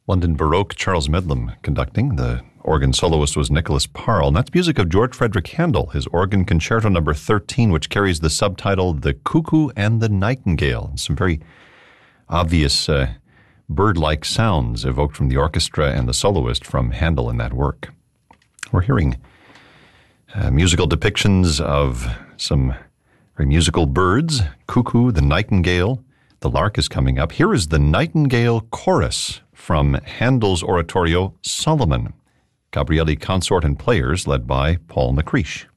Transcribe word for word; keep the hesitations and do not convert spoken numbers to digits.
London Baroque, Charles Medlam conducting. The organ soloist was Nicholas Parle, and that's music of George Frederick Handel, his organ concerto number thirteen, which carries the subtitle The Cuckoo and the Nightingale. Some very obvious uh, bird-like sounds evoked from the orchestra and the soloist from Handel in that work. We're hearing uh, musical depictions of some very musical birds, cuckoo, the nightingale. The lark is coming up. Here is the Nightingale Chorus from Handel's oratorio Solomon. Gabrieli Consort and players led by Paul McCreish.